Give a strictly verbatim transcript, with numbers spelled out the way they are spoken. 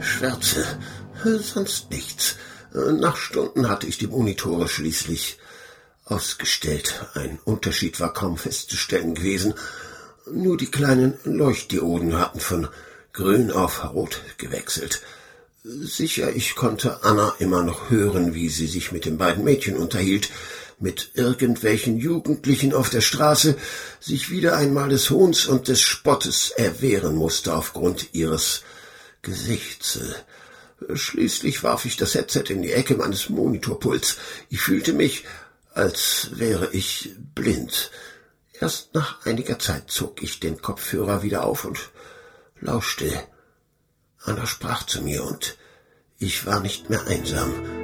Schwärze, sonst nichts. Nach Stunden hatte ich die Monitore schließlich ausgestellt. Ein Unterschied war kaum festzustellen gewesen. Nur die kleinen Leuchtdioden hatten von grün auf rot gewechselt. Sicher, ich konnte Anna immer noch hören, wie sie sich mit den beiden Mädchen unterhielt, mit irgendwelchen Jugendlichen auf der Straße, sich wieder einmal des Hohns und des Spottes erwehren musste aufgrund ihres Gesichts. Schließlich warf ich das Headset in die Ecke meines Monitorpuls. Ich fühlte mich, als wäre ich blind. Erst nach einiger Zeit zog ich den Kopfhörer wieder auf und lauschte. Anna sprach zu mir, und ich war nicht mehr einsam.